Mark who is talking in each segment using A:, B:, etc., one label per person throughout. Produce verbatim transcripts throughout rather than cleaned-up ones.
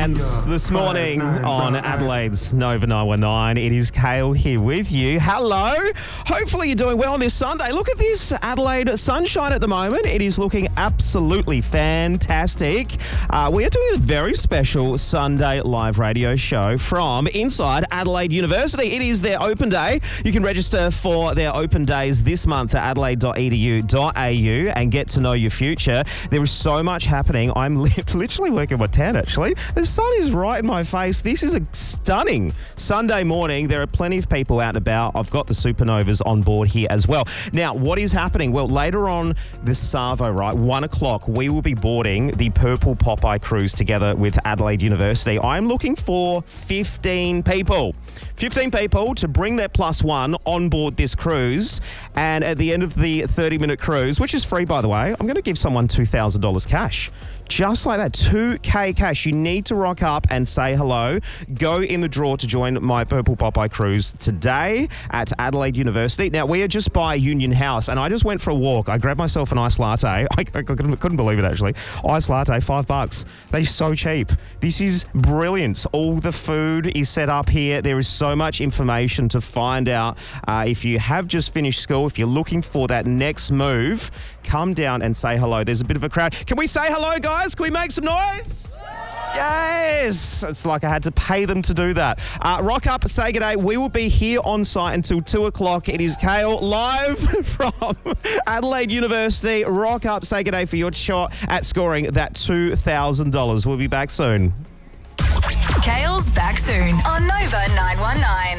A: Dance this morning on Adelaide's Nova nine one nine. It is Kale here with you. Hello. Hopefully you're doing well on this Sunday. Look at this Adelaide sunshine at the moment. It is looking absolutely fantastic. Uh, we are doing a very special Sunday live radio show from inside Adelaide University. It is their open day. You can register for their open days this month at adelaide dot e d u dot a u and get to know your future. There is so much happening. I'm literally working my tan, actually. The sun is right in my face. This is a stunning Sunday morning. There are plenty of people out and about. I've got the Supernovas on board here as well. Now, what is happening? Well, later on this Savo, right, one o'clock, we will be boarding the Purple Popeye cruise together with Adelaide University. I'm looking for fifteen people. fifteen people to bring their plus one on board this cruise. And at the end of the thirty-minute cruise, which is free, by the way, I'm going to give someone two thousand dollars cash. Just like that, two K cash. You need to rock up and say hello. Go in the draw to join my Purple Popeye cruise today at Adelaide University. Now, we are just by Union House, and I just went for a walk. I grabbed myself an iced latte. I, I couldn't, couldn't believe it, actually. Iced latte, five bucks. They're so cheap. This is brilliant. All the food is set up here. There is so much information to find out. Uh, if you have just finished school, if you're looking for that next move, come down and say hello. There's a bit of a crowd. Can we say hello, guys? Can we make some noise? Yes! It's like I had to pay them to do that. Uh, rock up, say good day. We will be here on site until two o'clock. It is Kale live from Adelaide University. Rock up, say good day for your shot at scoring that two thousand dollars. We'll be back soon.
B: Kale's back soon on Nova nine one nine.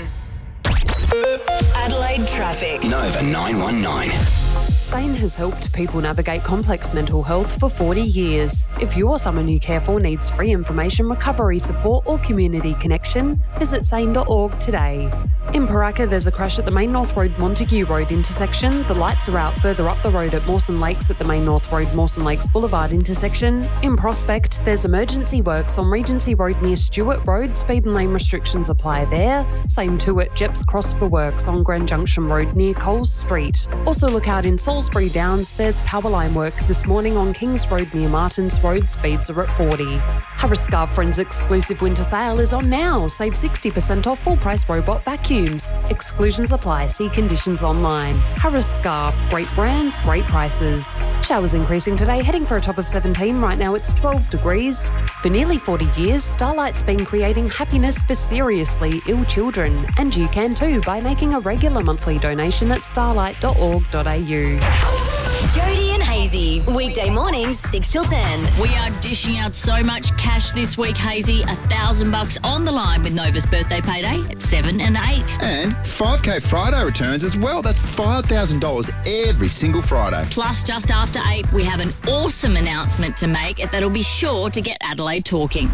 B: Adelaide traffic.
C: Nova nine one nine.
D: SANE has helped people navigate complex mental health for forty years. If you or someone you care for needs free information, recovery support or community connection, visit sane dot org today. In Paraka, there's a crash at the Main North Road Montague Road intersection. The lights are out further up the road at Mawson Lakes at the Main North Road Mawson Lakes Boulevard intersection. In Prospect, there's emergency works on Regency Road near Stewart Road. Speed and lane restrictions apply there. Same too at Jeps Cross for works on Grand Junction Road near Coles Street. Also look out in Salisbury Downs, there's power line work this morning on Kings Road near Martins Road. Speeds are at forty. Harris Scarf Friends exclusive winter sale is on now. Save sixty percent off full price robot vacuums. Exclusions apply. See conditions online. Harris Scarf, great brands, great prices. Showers increasing today, heading for a top of seventeen. Right now it's twelve degrees. For nearly forty years, Starlight's been creating happiness for seriously ill children. And you can too by making a regular monthly donation at starlight dot org dot a u.
B: Jody and Hazy, weekday mornings six till ten.
E: We are dishing out so much cash this week, Hazy. A thousand bucks on the line with Nova's birthday payday at seven and eight.
F: And five K Friday returns as well. That's five thousand dollars every single Friday.
E: Plus, just after eight, we have an awesome announcement to make that'll be sure to get Adelaide talking.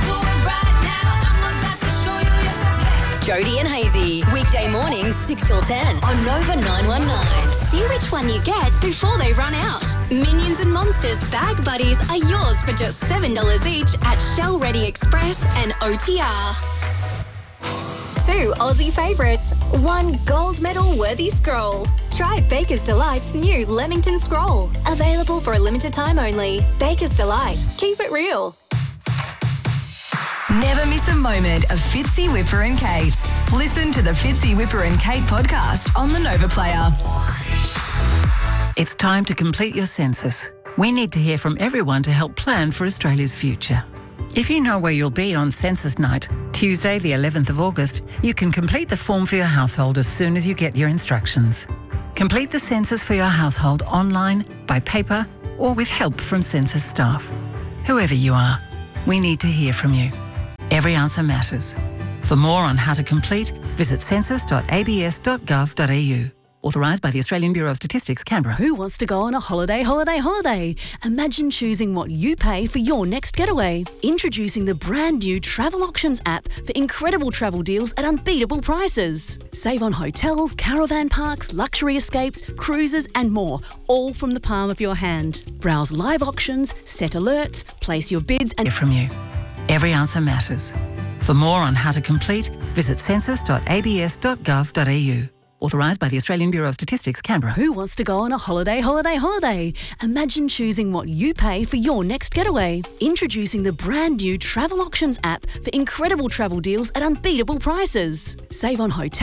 B: Jody and Hazy, weekday mornings six till ten on Nova nine one nine. See which one you get before they run out. Minions and Monsters Bag Buddies are yours for just seven dollars each at Shell Ready Express and O T R. Two Aussie favourites, one gold medal worthy scroll. Try Baker's Delight's new Leamington Scroll. Available for a limited time only. Baker's Delight. Keep it real. Never miss a moment of Fitzy, Whipper and Kate. Listen to the Fitzy, Whipper and Kate podcast on the Nova Player.
G: It's time to complete your census. We need to hear from everyone to help plan for Australia's future. If you know where you'll be on census night, Tuesday the eleventh of August, you can complete the form for your household as soon as you get your instructions. Complete the census for your household online, by paper, or with help from census staff. Whoever you are, we need to hear from you. Every answer matters. For more on how to complete, visit census dot a b s dot gov dot a u. Authorised by the Australian Bureau of Statistics, Canberra.
H: Who wants to go on a holiday, holiday, holiday? Imagine choosing what you pay for your next getaway. Introducing the brand new Travel Auctions app for incredible travel deals at unbeatable prices. Save on hotels, caravan parks, luxury escapes, cruises and more, all from the palm of your hand. Browse live auctions, set alerts, place your bids and...
G: Hear from you. Every answer matters. For more on how to complete, visit census dot a b s dot gov dot a u. Authorised by the Australian Bureau of Statistics, Canberra.
H: Who wants to go on a holiday, holiday, holiday? Imagine choosing what you pay for your next getaway. Introducing the brand new Travel Options app for incredible travel deals at unbeatable prices. Save on hotels.